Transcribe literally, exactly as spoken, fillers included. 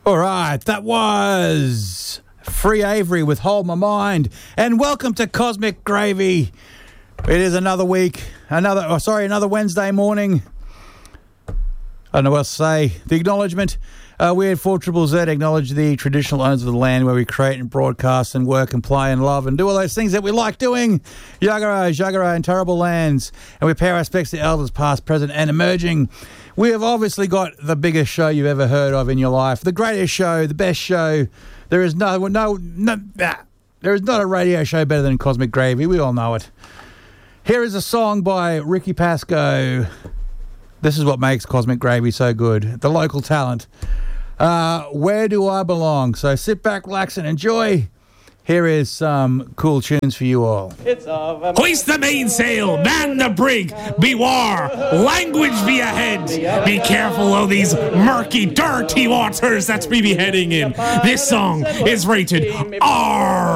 All right, that was Free Avery with Hold My Mind. And welcome to Cosmic Gravy. It is another week, another, oh, sorry, another Wednesday morning. I don't know what else to say. The acknowledgement. Uh, we at four Z Z Z acknowledge the traditional owners of the land where we create and broadcast and work and play and love and do all those things that we like doing. Yagara, Jagara and Terrible Lands. And we pay our respects to elders past, present and emerging. We have obviously got the biggest show you've ever heard of in your life. The greatest show, the best show. There is no, no, no, ah, there is not a radio show better than Cosmic Gravy. We all know it. Here is a song by Ricky Pascoe. This is what makes Cosmic Gravy so good. The local talent. Uh, Where Do I Belong? So sit back, relax, and enjoy. Here is some cool tunes for you all. Hoist the mainsail, man the brig, beware, language be ahead. Be careful of these murky, dirty waters that's we be heading in. This song is rated R.